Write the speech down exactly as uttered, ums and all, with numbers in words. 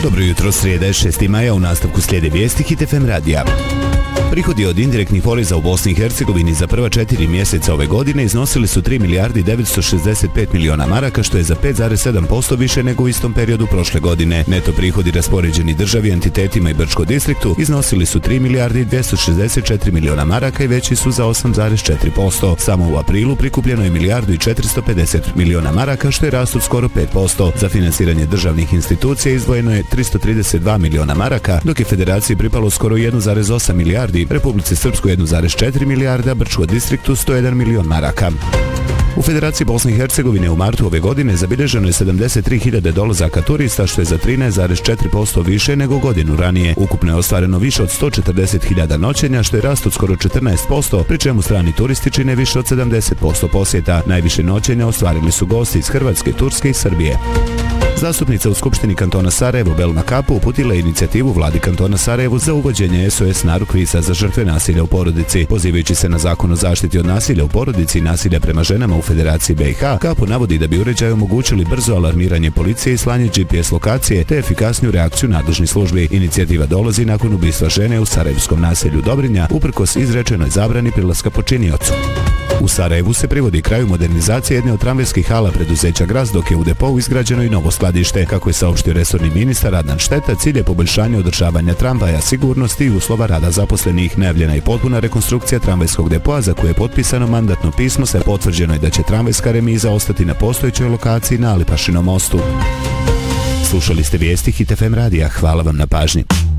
Dobro jutro, srijeda je šesti maja, u nastavku slijede vijesti Hit F M radija. Prihodi od indirektnih poreza u Bosni i Hercegovini za prva četiri mjeseca ove godine iznosili su tri milijardi devetsto šezdeset pet miliona maraka, što je za pet zarez sedam posto više nego u istom periodu prošle godine. Neto prihodi raspoređeni državi, entitetima i Brčko distriktu iznosili su tri milijardi dvjesto šezdeset četiri miliona maraka i veći su za osam zarez četiri posto. Samo u aprilu prikupljeno je milijardu i četiristo pedeset miliona maraka, što je rast od skoro pet posto. Za finansiranje državnih institucija izdvojeno je tristo trideset dva miliona maraka, dok je Federaciji pripalo skoro jedan zarez osam milijardi, Republici Srpskoj jedan zarez četiri milijarda, Brčko distriktu sto jedan milion maraka. U Federaciji Bosne i Hercegovine u martu ove godine zabilježeno je sedamdeset tri hiljade dolazaka turista, što je za trinaest zarez četiri posto više nego godinu ranije. Ukupno je ostvareno više od sto četrdeset hiljada noćenja, što je rast od skoro četrnaest posto, pri čemu strani turisti čine više od sedamdeset posto posjeta. Najviše noćenja ostvarili su gosti iz Hrvatske, Turske i Srbije. Zastupnica u Skupštini kantona Sarajevo Belma Kapo uputila je inicijativu vladi kantona Sarajevo za uvođenje S O S narukvica za žrtve nasilja u porodici. Pozivajući se na zakon o zaštiti od nasilja u porodici i nasilja prema ženama u Federaciji B i H, Kapo navodi da bi uređaji omogućili brzo alarmiranje policije i slanje G P S lokacije te efikasniju reakciju nadležnih službi. Inicijativa dolazi nakon ubistva žene u sarajevskom naselju Dobrinja, uprkos izrečenoj zabrani prilaska počiniocu. U Sarajevu se privodi kraju modernizacije jedne od tramvajskih hala preduzeća Gras, dok je u depou izgrađeno i novo skladište. Kako je saopštio resorni ministar Adnan Šteta, cilj je poboljšanje održavanja tramvaja, sigurnosti i uslova rada zaposlenih. Najavljena je potpuna rekonstrukcija tramvajskog depoa, za koje je potpisano mandatno pismo, se potvrđeno je da će tramvajska remiza ostati na postojećoj lokaciji na Alipašinom mostu. Slušali ste vijesti Hit F M radija. Hvala vam na pažnji.